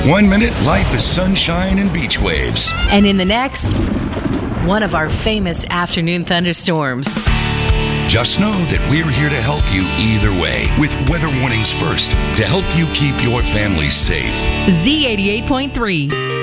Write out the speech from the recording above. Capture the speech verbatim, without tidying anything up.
One minute, life is sunshine and beach waves. And in the next, one of our famous afternoon thunderstorms. Just know that we're here to help you either way with weather warnings first to help you keep your family safe. Z eighty-eight point three.